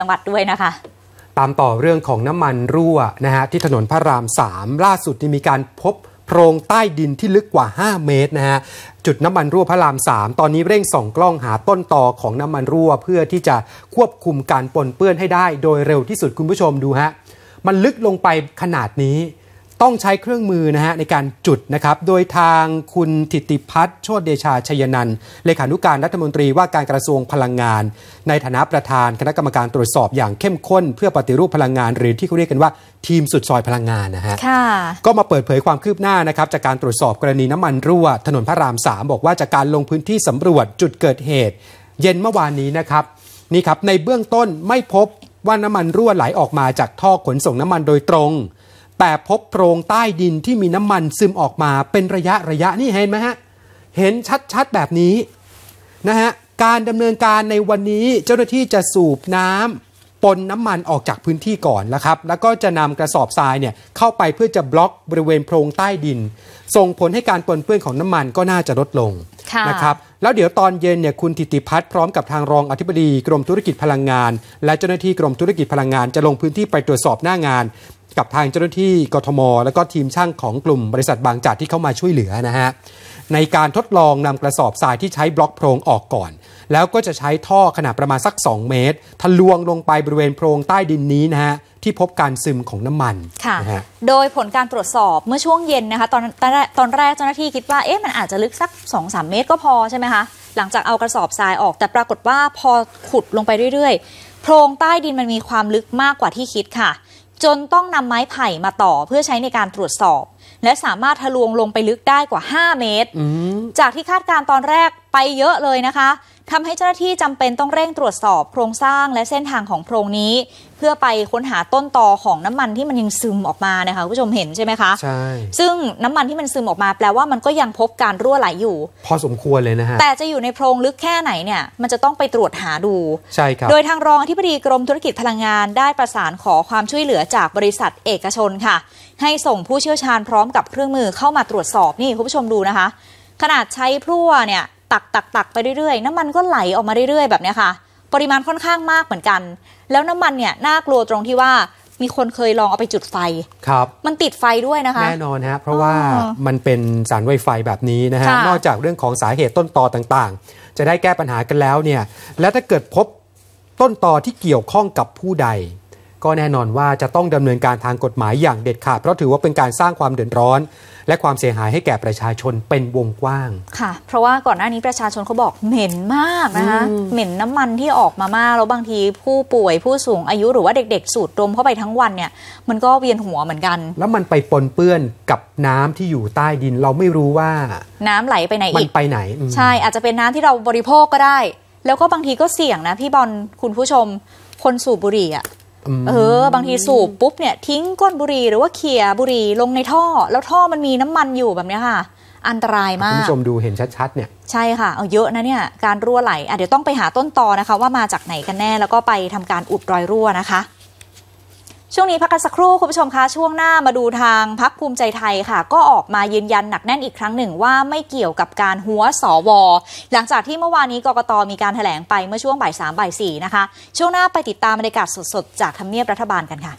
จังหวัดด้วยนะคะตามต่อเรื่องของน้ำมันรั่วนะฮะที่ถนนพระราม3ล่าสุดมีการพบโพรงใต้ดินที่ลึกกว่า5เมตรนะฮะจุดน้ำมันรั่วพระราม3ตอนนี้เร่งส่องกล้องหาต้นตอของน้ำมันรั่วเพื่อที่จะควบคุมการปนเปื้อนให้ได้โดยเร็วที่สุดคุณผู้ชมดูฮะมันลึกลงไปขนาดนี้ต้องใช้เครื่องมือนะฮะในการจุดนะครับโดยทางคุณถิติพัฒน์โชติเดชาชัยนันท์เลขานุการรัฐมนตรีว่าการกระทรวงพลังงานในฐานะประธานคณะกรรมการตรวจสอบอย่างเข้มข้นเพื่อปฏิรูปพลังงานหรือที่เขาเรียกกันว่าทีมสุดซอยพลังงานนะฮะก็มาเปิดเผยความคืบหน้านะครับจากการตรวจสอบกรณีน้ำมันรั่วถนนพระราม3บอกว่าจากการลงพื้นที่สำรวจจุดเกิดเหตุเย็นเมื่อวานนี้นะครับนี่ครับในเบื้องต้นไม่พบว่าน้ำมันรั่วไหลออกมาจากท่อขนส่งน้ำมันโดยตรงแต่พบโพรงใต้ดินที่มีน้ำมันซึมออกมาเป็นระยะนี่เห็นไหมฮะเห็นชัดๆแบบนี้นะฮะการดำเนินการในวันนี้เจ้าหน้าที่จะสูบน้ำปนน้ำมันออกจากพื้นที่ก่อนนะครับแล้วก็จะนำกระสอบทรายเนี่ยเข้าไปเพื่อจะบล็อกบริเวณโพรงใต้ดินส่งผลให้การปนเปื้อนของน้ำมันก็น่าจะลดลงนะครับแล้วเดี๋ยวตอนเย็นเนี่ยคุณถิติพัฒน์พร้อมกับทางรองอธิบดีกรมธุรกิจพลังงานและเจ้าหน้าที่กรมธุรกิจพลังงานจะลงพื้นที่ไปตรวจสอบหน้างานกับทางเจ้าหน้าที่กทมแล้วก็ทีมช่างของกลุ่มบริษัทบางจากที่เข้ามาช่วยเหลือนะฮะในการทดลองนำกระสอบทรายที่ใช้บล็อกโพรงออกก่อนแล้วก็จะใช้ท่อขนาดประมาณสัก2เมตรทะลวงลงไปบริเวณโพรงใต้ดินนี้นะฮะที่พบการซึมของน้ำมันค่ะโดยผลการตรวจสอบเมื่อช่วงเย็นนะคะตอนแรกเจ้าหน้าที่คิดว่ามันอาจจะลึกสัก 2-3 เมตรก็พอใช่ไหมคะหลังจากเอากระสอบทรายออกแต่ปรากฏว่าพอขุดลงไปเรื่อยๆโพรงใต้ดินมันมีความลึกมากกว่าที่คิดค่ะจนต้องนำไม้ไผ่มาต่อเพื่อใช้ในการตรวจสอบและสามารถทะลวงลงไปลึกได้กว่า5เมตรจากที่คาดการตอนแรกไปเยอะเลยนะคะทำให้เจ้าหน้าที่จำเป็นต้องเร่งตรวจสอบโครงสร้างและเส้นทางของโพรงนี้เพื่อไปค้นหาต้นตอของน้ำมันที่มันยังซึมออกมานะคะคุณผู้ชมเห็นใช่ไหมคะใช่ซึ่งน้ำมันที่มันซึมออกมาแปลว่ามันก็ยังพบการรั่วไหลอยู่พอสมควรเลยนะฮะแต่จะอยู่ในโพรงลึกแค่ไหนเนี่ยมันจะต้องไปตรวจหาดูใช่ครับโดยทางรองอธิบดีกรมธุรกิจพลังงานได้ประสานขอความช่วยเหลือจากบริษัทเอกชนค่ะให้ส่งผู้เชี่ยวชาญพร้อมกับเครื่องมือเข้ามาตรวจสอบนี่คุณผู้ชมดูนะคะขนาดใช้พลั่วเนี่ยตักไปเรื่อยๆน้ำมันก็ไหลออกมาเรื่อยๆแบบนี้ค่ะปริมาณค่อนข้างมากเหมือนกันแล้วน้ำมันเนี่ยน่ากลัวตรงที่ว่ามีคนเคยลองเอาไปจุดไฟครับมันติดไฟด้วยนะคะแน่นอนฮะเพราะว่ามันเป็นสารไวไฟแบบนี้นะฮะนอกจากเรื่องของสาเหตุต้นตอต่างๆจะได้แก้ปัญหากันแล้วเนี่ยและถ้าเกิดพบต้นตอที่เกี่ยวข้องกับผู้ใดก็แน่นอนว่าจะต้องดำเนินการทางกฎหมายอย่างเด็ดขาดเพราะถือว่าเป็นการสร้างความเดือดร้อนและความเสียหายให้แก่ประชาชนเป็นวงกว้างค่ะเพราะว่าก่อนหน้านี้ประชาชนเขาบอกเหม็นมากนะคะเหม็นน้ำมันที่ออกมามากแล้วบางทีผู้ป่วยผู้สูงอายุหรือว่าเด็กๆสูดดมเข้าไปทั้งวันเนี่ยมันก็เวียนหัวเหมือนกันแล้วมันไปปนเปื้อนกับน้ำที่อยู่ใต้ดินเราไม่รู้ว่าน้ำไหลไปไหนอีกมันไปไหนใช่อาจจะเป็นน้ำที่เราบริโภคก็ได้แล้วก็บางทีก็เสี่ยงนะพี่บอลคุณผู้ชมคนสูบบุหรี่อ่ะบางทีสูบปุ๊บเนี่ยทิ้งก้นบุหรี่หรือว่าเขี่ยบุหรี่ลงในท่อแล้วท่อมันมีน้ำมันอยู่แบบนี้ค่ะอันตรายมากคุณผู้ชมดูเห็นชัดๆเนี่ยใช่ค่ะเยอะนะเนี่ยการรั่วไหลเดี๋ยวต้องไปหาต้นตอนะคะว่ามาจากไหนกันแน่แล้วก็ไปทำการอุดรอยรั่วนะคะช่วงนี้พักกันสักครู่คุณผู้ชมคะช่วงหน้ามาดูทางพรรคภูมิใจไทยค่ะก็ออกมายืนยันหนักแน่นอีกครั้งหนึ่งว่าไม่เกี่ยวกับการหัวสว.หลังจากที่เมื่อวานนี้กกต.มีการแถลงไปเมื่อช่วงบ่าย 3 บ่าย 4นะคะช่วงหน้าไปติดตามบรรยากาศสดๆจากทำเนียบรัฐบาลกันค่ะ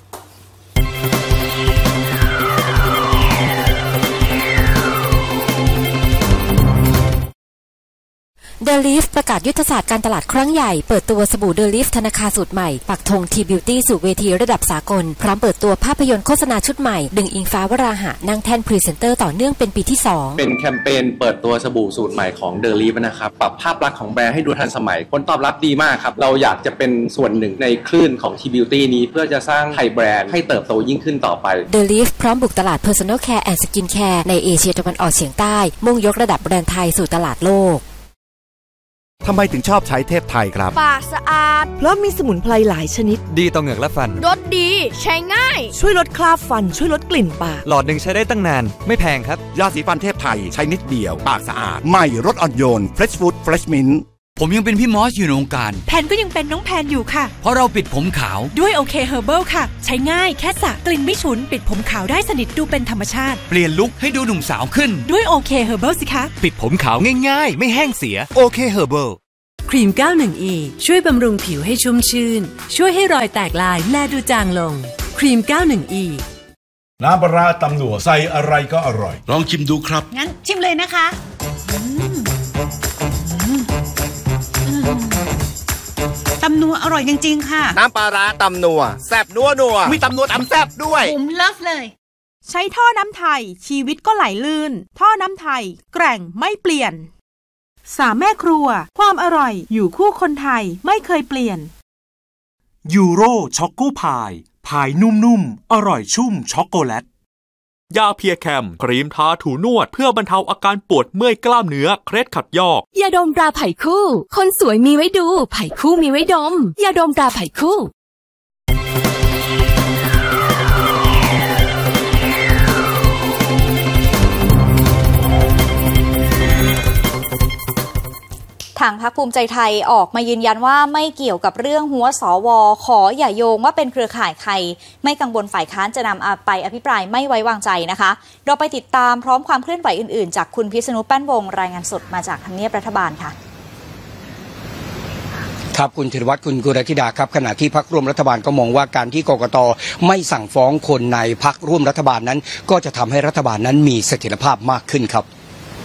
The Leaf ประกาศยุทธศาสตร์การตลาดครั้งใหญ่เปิดตัวสบู่ The Leaf ธนาคารสูตรใหม่ปักธง T-Beauty สู่เวทีระดับสากลพร้อมเปิดตัวภาพยนตร์โฆษณาชุดใหม่ดึงอิงฟ้าวราหะนั่งแท่นพรีเซนเตอร์ต่อเนื่องเป็นปีที่2 เป็นแคมเปญเปิดตัวสบู่สูตรใหม่ของ The Leaf นะครับปรับภาพลักษณ์ของแบรนด์ให้ดูทันสมัยผลตอบรับดีมากครับเราอยากจะเป็นส่วนหนึ่งในคลื่นของ T-Beauty นี้เพื่อจะสร้างไทยแบรนด์ให้เติบโตยิ่งขึ้นต่อไป The Leaf พร้อมบุกตลาด Personal Care and Skin Care ในเอเชียตะวันออกเฉียงใต้มุ่งยกระดับแบรนด์ไทยสู่ตลาดโลกทำไมถึงชอบใช้เทพไทยครับปากสะอาดเพราะมีสมุนไพรหลายชนิดดีต่อเหงือกและฟันรสดีใช้ง่ายช่วยลดคราบฟันช่วยลดกลิ่นปากหลอดหนึ่งใช้ได้ตั้งนานไม่แพงครับยาสีฟันเทพไทยใช้นิดเดียวปากสะอาดใหม่รสอ่อนโยน Fresh Food Fresh Mint ผมยังเป็นพี่มอสอยู่ในวงการแพนก็ยังเป็นน้องแพนอยู่ค่ะเพราะเราปิดผมขาวด้วยโอเคเฮอร์เบิลค่ะใช้ง่ายแค่สระกลิ่นไม่ฉุนปิดผมขาวได้สนิทดูเป็นธรรมชาติเปลี่ยนลุคให้ดูหนุ่มสาวขึ้นด้วยโอเคเฮอร์เบิลสิคะปิดผมขาวง่ายๆไม่แห้งเสียโอเคเฮอร์เบิลครีม 91E ช่วยบำรุงผิวให้ชุ่มชื่นช่วยให้รอยแตกลายแลดูจางลงครีม 91E น้ำปลาร้าตำหนัวใส่อะไรก็อร่อยลองชิมดูครับงั้นชิมเลยนะคะตำนัวอร่อยจริงๆค่ะน้ำปลาร้าตำนัวแซ่บนัวมีตำนัวตำแซ่บด้วยผมเลิฟเลยใช้ท่อน้ำไทยชีวิตก็ไหลลื่นท่อน้ำไทยแกร่งไม่เปลี่ยน3แม่ครัวความอร่อยอยู่คู่คนไทยไม่เคยเปลี่ยนยูโรช็อกโกพายพายนุ่มๆอร่อยชุ่มช็อกโกแลตยาเพียแคมครีมทาถูนวดเพื่อบรรเทาอาการปวดเมื่อยกล้ามเนื้อเคล็ดขัดยอกยาดมตราไผ่คู่คนสวยมีไว้ดูไผ่คู่มีไว้ดมยาดมตราไผ่คู่ทางพรรคภูมิใจไทยออกมายืนยันว่าไม่เกี่ยวกับเรื่องหัวสว.ขออย่าโยงว่าเป็นเครือข่ายใครไม่กังวลฝ่ายค้านจะนำไปอภิปรายไม่ไว้วางใจนะคะเราไปติดตามพร้อมความเคลื่อนไหวอื่นๆจากคุณพิษณุ แป้นวงศ์รายงานสดมาจากทำเนียบรัฐบาลค่ะครับคุณธีรวัฒน์คุณกุลธิดาครับขณะที่พรรคร่วมรัฐบาลก็มองว่าการที่กกต.ไม่สั่งฟ้องคนในพรรคร่วมรัฐบาลนั้นก็จะทำให้รัฐบาลนั้นมีเสถียรภาพมากขึ้นครับ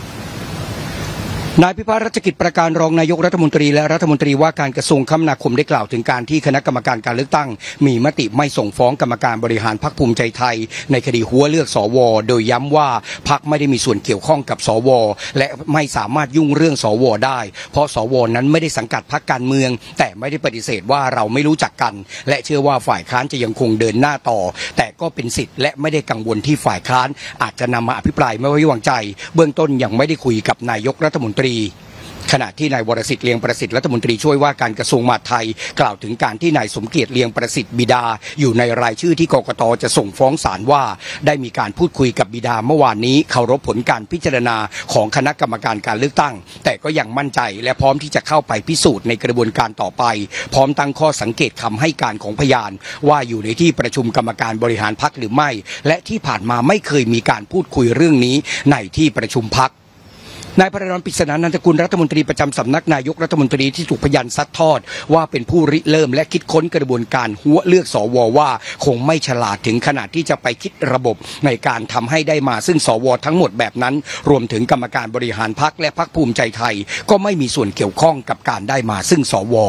นายพิพัฒน์รัชกิจประการรองนายกรัฐมนตรีและรัฐมนตรีว่าการกระทรวงคมนาคมได้กล่าวถึงการที่คณะกรรมการการเลือกตั้งมีมติไม่ส่งฟ้องกรรมการบริหารพรรคภูมิใจไทยในคดีหัวเลือกสว.โดยย้ำว่าพรรคไม่ได้มีส่วนเกี่ยวข้องกับสว.และไม่สามารถยุ่งเรื่องสว.ได้เพราะสว.นั้นไม่ได้สังกัดพรรคการเมืองแต่ไม่ได้ปฏิเสธว่าเราไม่รู้จักกันและเชื่อว่าฝ่ายค้านจะยังคงเดินหน้าต่อแต่ก็เป็นสิทธิ์และไม่ได้กังวลที่ฝ่ายค้านอาจจะนำมาอภิปรายไม่ไว้วางใจเบื้องต้นยังไม่ได้คุยกับนายกรัฐมนตรีขณะที่นายวรสิทธิ์เลียงประสิทธิ์รัฐมนตรีช่วยว่าการกระทรวงมหาดไทยกล่าวถึงการที่นายสมเกียรติเลียงประสิทธิ์บิดาอยู่ในรายชื่อที่กกต.จะส่งฟ้องศาลว่าได้มีการพูดคุยกับบิดาเมื่อวานนี้เคารพผลการพิจารณาของคณะกรรมการการเลือกตั้งแต่ก็ยังมั่นใจและพร้อมที่จะเข้าไปพิสูจน์ในกระบวนการต่อไปพร้อมตั้งข้อสังเกตคำให้การของพยานว่าอยู่ในที่ประชุมกรรมการบริหารพรรคหรือไม่และที่ผ่านมาไม่เคยมีการพูดคุยเรื่องนี้ในที่ประชุมพรรคนายพระดอน ปริศนานันทกุลรัฐมนตรีประจำสำนักนายกรัฐมนตรีที่ถูกพยานซัดทอดว่าเป็นผู้ริเริ่มและคิดค้นกระบวนการหัวเลือกสว.ว่าคงไม่ฉลาดถึงขนาดที่จะไปคิดระบบในการทำให้ได้มาซึ่งสว.ทั้งหมดแบบนั้นรวมถึงกรรมการบริหารพรรคและพรรคภูมิใจไทยก็ไม่มีส่วนเกี่ยวข้องกับการได้มาซึ่งสว.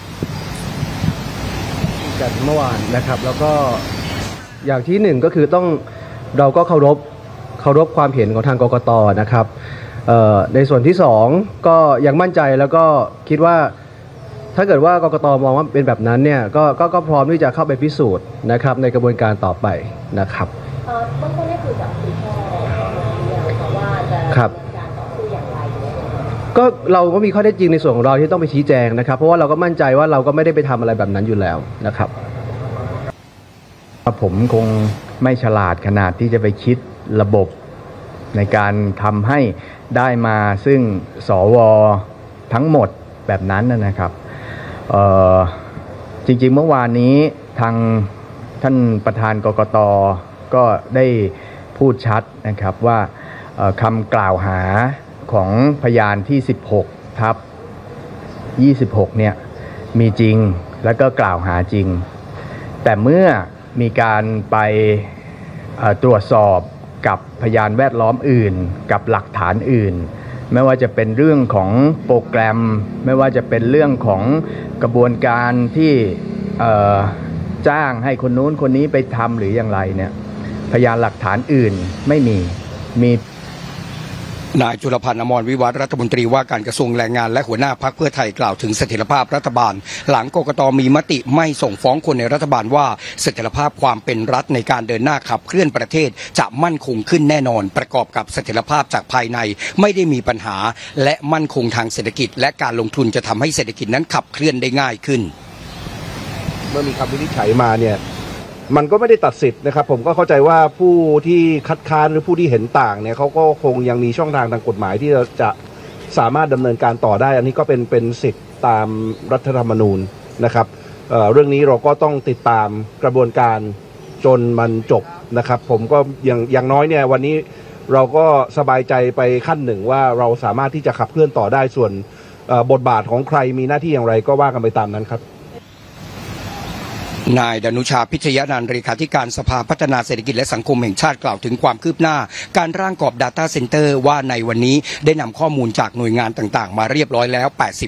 กันเมื่อวานนะครับแล้วก็อย่างที่หนึ่งก็คือเราก็เคารพความเห็นของทางกกต.นะครับในส่วนที่2ก็ยังมั่นใจแล้วก็คิดว่าถ้าเกิดว่ากกต.มองว่าเป็นแบบนั้นเนี่ยก็พร้อมที่จะเข้าไปพิสูจน์นะครับในกระบวนการต่อไปนะครับเบื้องต้นได้คุยกับคุณพ่อว่าจะการต่อสู้อย่างไรก็เราก็มีข้อเท็จจริงในส่วนของเราที่ต้องไปชี้แจงนะครับเพราะว่าเราก็มั่นใจว่าเราก็ไม่ได้ไปทำอะไรแบบนั้นอยู่แล้วนะครับผมคงไม่ฉลาดขนาดที่จะไปคิดระบบในการทำให้ได้มาซึ่งสว.ทั้งหมดแบบนั้นนะครับจริงๆเมื่อวานนี้ทางท่านประธานกกต.ก็ได้พูดชัดนะครับว่าคำกล่าวหาของพยานที่16/26เนี่ยมีจริงแล้วก็กล่าวหาจริงแต่เมื่อมีการไปตรวจสอบกับพยานแวดล้อมอื่นกับหลักฐานอื่นไม่ว่าจะเป็นเรื่องของโปรแกรมไม่ว่าจะเป็นเรื่องของกระบวนการที่จ้างให้คนนู้นคนนี้ไปทำหรืออย่างไรเนี่ยพยานหลักฐานอื่นไม่มีนายจุลพันธ์ อมรวิวัฒน์รัฐมนตรีว่าการกระทรวงแรงงานและหัวหน้าพรรคเพื่อไทยกล่าวถึงเสถียรภาพรัฐบาลหลังกกต.มีมติไม่ส่งฟ้องคนในรัฐบาลว่าเสถียรภาพความเป็นรัฐในการเดินหน้าขับเคลื่อนประเทศจะมั่นคงขึ้นแน่นอนประกอบกับเสถียรภาพจากภายในไม่ได้มีปัญหาและมั่นคงทางเศรษฐกิจและการลงทุนจะทำให้เศรษฐกิจนั้นขับเคลื่อนได้ง่ายขึ้นเมื่อมีคำวินิจฉัยมาเนี่ยมันก็ไม่ได้ตัดสิทธิ์นะครับผมก็เข้าใจว่าผู้ที่คัดค้านหรือผู้ที่เห็นต่างเนี่ยเขาก็คงยังมีช่องทางทางกฎหมายที่จะสามารถดำเนินการต่อได้อันนี้ก็เป็นสิทธิ์ตามรัฐธรรมนูญนะครับเรื่องนี้เราก็ต้องติดตามกระบวนการจนมันจบนะครับผมก็อย่างน้อยเนี่ยวันนี้เราก็สบายใจไปขั้นหนึ่งว่าเราสามารถที่จะขับเคลื่อนต่อได้ส่วนบทบาทของใครมีหน้าที่อย่างไรก็ว่ากันไปตามนั้นครับนายดนุชาพิชยนันท์เลขาธิการสภาพัฒนาเศรษฐกิจและสังคมแห่งชาติกล่าวถึงความคืบหน้าการร่างกรอบ Data Center ว่าในวันนี้ได้นำข้อมูลจากหน่วยงานต่างๆมาเรียบร้อยแล้ว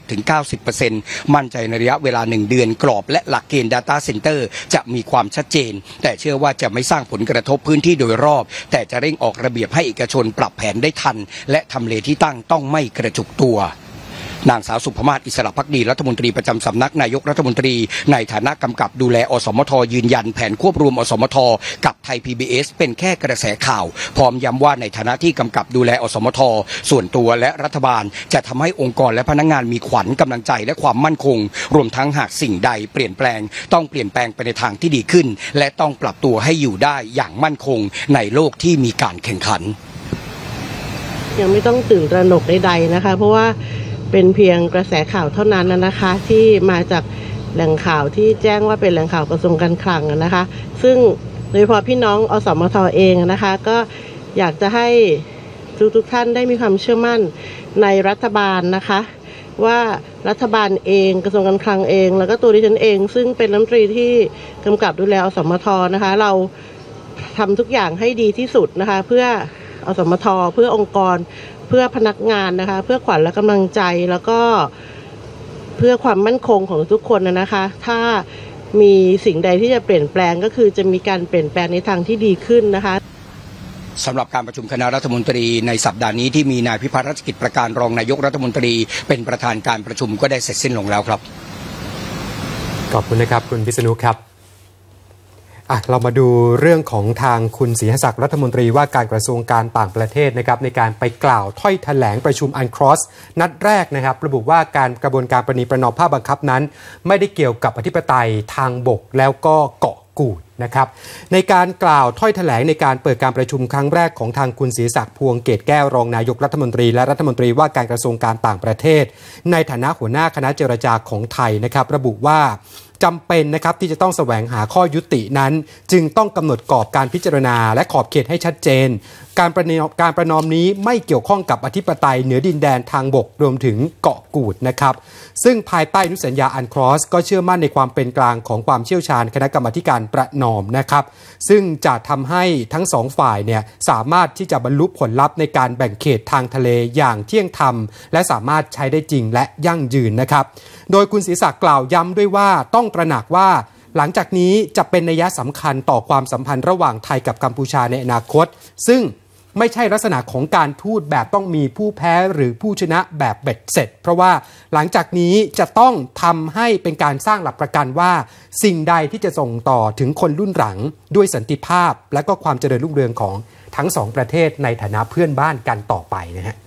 80-90% มั่นใจในระยะเวลา1 เดือนกรอบและหลักเกณฑ์ Data Center จะมีความชัดเจนแต่เชื่อว่าจะไม่สร้างผลกระทบพื้นที่โดยรอบแต่จะเร่งออกระเบียบให้เอกชนปรับแผนได้ทันและทำเลที่ตั้งต้องไม่กระจุกตัวนางสาวสุภมาศอิสระภักดีรัฐมนตรีประจำสำนักนายกรัฐมนตรีในฐานะกำกับดูแลอสมทยืนยันแผนควบรวมอสมทกับไทย PBS เป็นแค่กระแสข่าวพร้อมย้ำว่าในฐานะที่กำกับดูแลอสมทส่วนตัวและรัฐบาลจะทำให้องค์กรและพนักงานมีขวัญกำลังใจและความมั่นคงรวมทั้งหากสิ่งใดเปลี่ยนแปลงต้องเปลี่ยนแปลงไปในทางที่ดีขึ้นและต้องปรับตัวให้อยู่ได้อย่างมั่นคงในโลกที่มีการแข่งขันยังไม่ต้องตื่นตระหนกใดๆนะคะเพราะว่าเป็นเพียงกระแสข่าวเท่านั้นนะคะที่มาจากแหล่งข่าวที่แจ้งว่าเป็นแหล่งข่าวกระทรวงการคลังนะคะซึ่งโดยเฉพาะพี่น้องอสมทเองนะคะก็อยากจะให้ทุกท่านได้มีความเชื่อมั่นในรัฐบาลนะคะว่ารัฐบาลเองกระทรวงการคลังเองแล้วก็ตัวดิฉันเองซึ่งเป็นรัฐมนตรีที่กำกับดูแลอสมทนะคะเราทำทุกอย่างให้ดีที่สุดนะคะเพื่ออสมทเพื่อองค์กรเพื่อพนักงานนะคะเพื่อขวัญและกำลังใจแล้วก็เพื่อความมั่นคงของทุกคนนะคะถ้ามีสิ่งใดที่จะเปลี่ยนแปลงก็คือจะมีการเปลี่ยนแปลงในทางที่ดีขึ้นนะคะสำหรับการประชุมคณะรัฐมนตรีในสัปดาห์นี้ที่มีนายพิพัฒน์รัชกิจประการรองนายกรัฐมนตรีเป็นประธานการประชุมก็ได้เสร็จสิ้นลงแล้วครับขอบคุณนะครับคุณพิษณุครับเรามาดูเรื่องของทางคุณศรีศักดิ์รัฐมนตรีว่าการกระทรวงการต่างประเทศนะครับในการไปกล่าวถ้อยแถลงประชุมอันครอสนัดแรกนะครับระบุว่าการกระบวนการประนีประนอมภาคบังคับนั้นไม่ได้เกี่ยวกับอธิปไตยทางบกแล้วก็เกาะกูดนะครับในการกล่าวถ้อยแถลงในการเปิดการประชุมครั้งแรกของทางคุณศรีศักดิ์พวงเกตแก้วรองนายกรัฐมนตรีและรัฐมนตรีว่าการกระทรวงการต่างประเทศในฐานะหัวหน้าคณะเจรจาของไทยนะครับระบุว่าจำเป็นนะครับที่จะต้องแสวงหาข้อยุตินั้นจึงต้องกำหนดกรอบการพิจารณาและขอบเขตให้ชัดเจนการประนอมนี้ไม่เกี่ยวข้องกับอธิปไตยเหนือดินแดนทางบกรวมถึงเกาะกูดนะครับซึ่งภายใต้อนุสัญญาอันครอสก็เชื่อมั่นในความเป็นกลางของความเชี่ยวชาญคณะกรรมาการประนอมนะครับซึ่งจะทำให้ทั้งสองฝ่ายเนี่ยสามารถที่จะบรรลุผลลัพธ์ในการแบ่งเขตทางทะเลอย่างเที่ยงธรรมและสามารถใช้ได้จริงและยั่งยืนนะครับโดยคุณศรีศักดิ์กล่าวย้ำด้วยว่าต้องตระหนักว่าหลังจากนี้จะเป็นนัยสำคัญต่อความสัมพันธ์ระหว่างไทยกับกัมพูชาในอนาคตซึ่งไม่ใช่ลักษณะของการทูตแบบต้องมีผู้แพ้หรือผู้ชนะแบบเบ็ดเสร็จเพราะว่าหลังจากนี้จะต้องทำให้เป็นการสร้างหลักประกันว่าสิ่งใดที่จะส่งต่อถึงคนรุ่นหลังด้วยสันติภาพและก็ความเจริญรุ่งเรืองของทั้งสองประเทศในฐานะเพื่อนบ้านกันต่อไปนะฮะ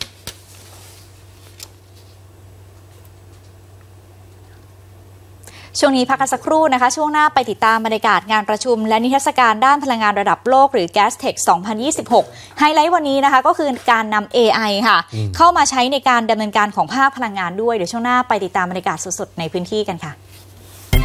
ช่วงนี้พักกันสักครู่นะคะช่วงหน้าไปติดตามบรรยากาศงานประชุมและนิทรรศการด้านพลังงานระดับโลกหรือ GasTech 2026 ไฮไลท์วันนี้นะคะก็คือการนำ AI ค่ะเข้ามาใช้ในการดำเนินการของภาคพลังงานด้วยเดี๋ยวช่วงหน้าไปติดตามบรรยากาศสดๆในพื้นที่กันค่ะ